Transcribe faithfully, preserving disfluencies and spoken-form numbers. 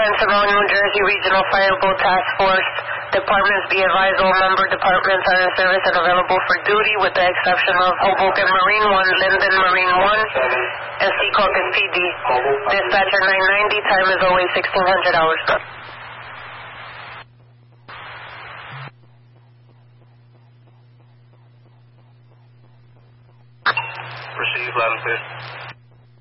Pensacola, New Jersey Regional Fireboat Task Force. Departments be advised all member departments are in service and available for duty with the exception of Hoboken Marine one, Linden Marine one, and Secaucus P D. Dispatcher nine ninety, time is always sixteen hundred hours. Proceed, loud and clear.